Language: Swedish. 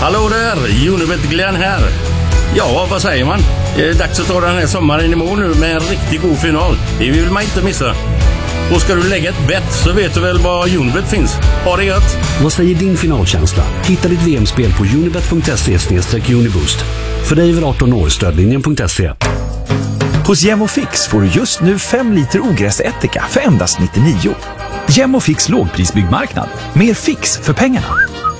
Hallå där, Unibet Glenn här. Ja, vad säger man? Det är dags att ta den här sommaren i mål nu med en riktigt god final. Det vill man inte missa. Och ska du lägga ett bett så vet du väl var Unibet finns. Ha det gött! Vad säger din finalkänsla? Hitta ditt VM-spel på unibet.se/uniboost. För dig över 18 år, stödlinjen.se. Hos Gemofix får du just nu 5 liter ogräsättika för endast 99. Gemofix lågprisbyggmarknad. Mer fix för pengarna.